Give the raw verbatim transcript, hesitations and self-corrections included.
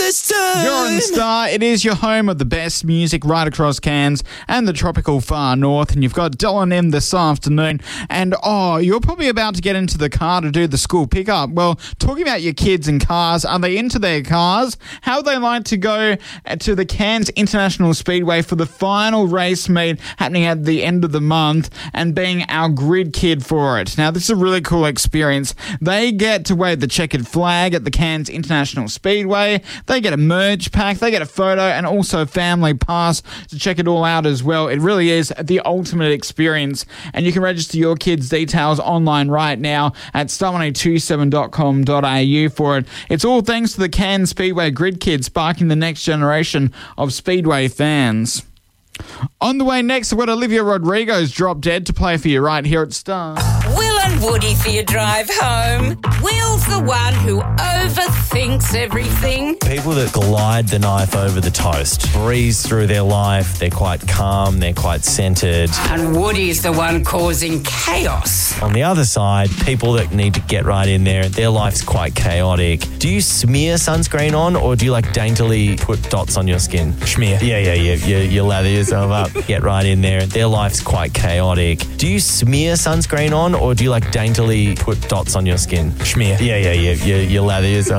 the Star. You're on Star. It is your home of the best music right across Cairns and the tropical far north. And you've got Dylan in this afternoon. And, oh, you're probably about to get into the car to do the school pickup. Well, talking about your kids and cars, are they into their cars? How would they like to go to the Cairns International Speedway for the final race meet happening at the end of the month and being our grid kid for it? Now, this is a really cool experience. They get to wave the checkered flag at the Cairns International Speedway. They get a merch pack, they get a photo, and also a family pass to check it all out as well. It really is the ultimate experience, and you can register your kids' details online right now at star one eight two seven dot com dot a u for it. It's all thanks to the Cairns Speedway Grid Kids, sparking the next generation of Speedway fans. On the way next, we've got Olivia Rodrigo's Drop Dead to play for you right here at Star. Will and Woody for your drive home. Will's the one who overthinks everything. People that glide the knife over the toast, breeze through their life, they're quite calm, they're quite centred. And Woody's the one causing chaos. On the other side, people that need to get right in there, their life's quite chaotic. Do you smear sunscreen on, or do you like daintily put dots on your skin? Schmear. Yeah, yeah, yeah, you, you lather yourself up. Get right in there. Their life's quite chaotic. Do you smear sunscreen on, or do you like daintily put dots on your skin? Schmear. Yeah, yeah, yeah, you, you lather yourself